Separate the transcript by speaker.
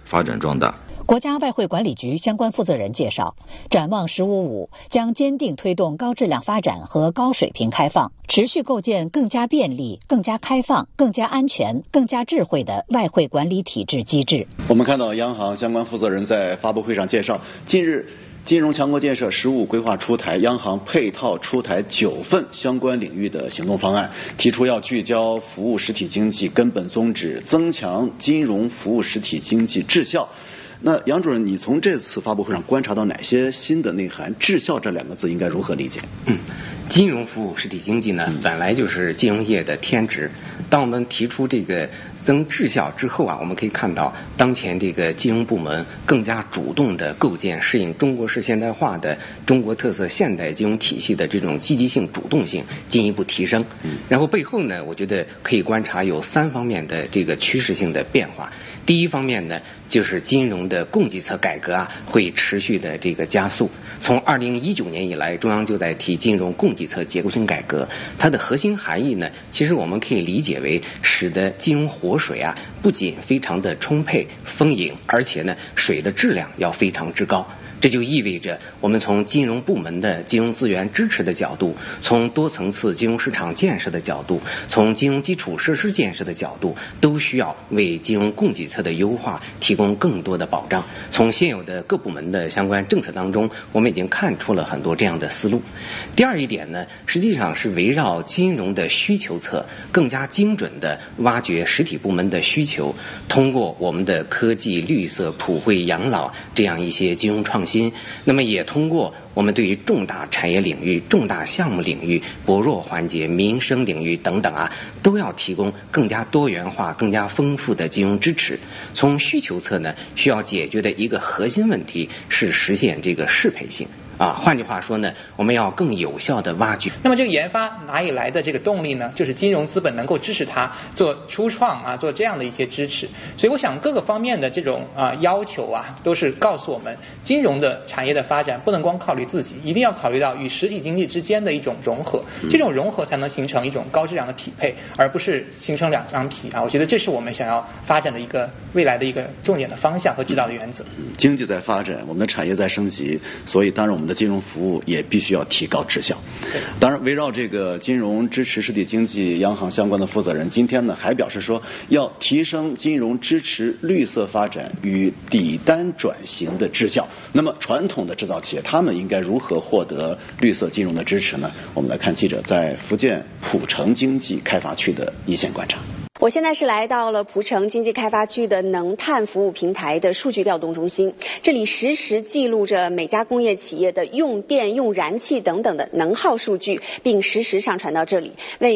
Speaker 1: 发展壮大。
Speaker 2: 国家外汇管理局相关负责人介绍，展望“15+5”将坚定推动高质量发展和高水平开放，持续构建更加便利、更加开放、更加安全、更加智慧的外汇管理体制机制。
Speaker 3: 我们看到央行相关负责人在发布会上介绍，近日金融强国建设“15+5”规划出台，央行配套出台9份相关领域的行动方案，提出要聚焦服务实体经济根本宗旨，增强金融服务实体经济质效。那杨主任，你从这次发布会上观察到哪些新的内涵？质效这2个字应该如何理解？
Speaker 4: 金融服务实体经济呢，本来就是金融业的天职。当我们提出这个增质效之后啊，我们可以看到，当前这个金融部门更加主动地构建适应中国式现代化的中国特色现代金融体系的这种积极性、主动性进一步提升。然后背后呢，我觉得可以观察有3方面的这个趋势性的变化。第一方面呢，就是金融的供给侧改革啊，会持续的这个加速。从2019年以来，中央就在提金融供给侧结构性改革，它的核心含义呢，其实我们可以理解为使得金融活水啊，不仅非常的充沛丰盈，而且呢，水的质量要非常之高。这就意味着我们从金融部门的金融资源支持的角度，从多层次金融市场建设的角度，从金融基础设施建设的角度，都需要为金融供给侧的优化提供更多的保障。从现有的各部门的相关政策当中，我们已经看出了很多这样的思路。第二一点呢，实际上是围绕金融的需求侧，更加精准地挖掘实体部门的需求，通过我们的科技、绿色、普惠、养老这样一些金融创新，那么也通过我们对于重大产业领域、重大项目领域、薄弱环节、民生领域等等啊，都要提供更加多元化、更加丰富的金融支持。从需求侧呢，需要解决的一个核心问题是实现这个适配性。换句话说呢，我们要更有效的挖掘。
Speaker 5: 那么这个研发哪里来的这个动力呢？就是金融资本能够支持它做初创啊，做这样的一些支持。所以我想各个方面的这种要求啊，都是告诉我们，金融的产业的发展不能光考虑自己，一定要考虑到与实体经济之间的一种融合。这种融合才能形成一种高质量的匹配，而不是形成2张皮啊。我觉得这是我们想要发展的一个未来的一个重点的方向和指导的原则。
Speaker 3: 经济在发展，我们的产业在升级，所以当然我们的金融服务也必须要提高质效。当然，围绕这个金融支持实体经济，央行相关的负责人今天呢还表示说，要提升金融支持绿色发展与底单转型的质效。那么传统的制造企业，他们应该如何获得绿色金融的支持呢？我们来看记者在福建浦城经济开发区的一线观察。
Speaker 6: 我现在是来到了浦城经济开发区的能碳服务平台的数据调动中心，这里实时记录着每家工业企业的用电、用燃气等等的能耗数据，并实时上传到这里，为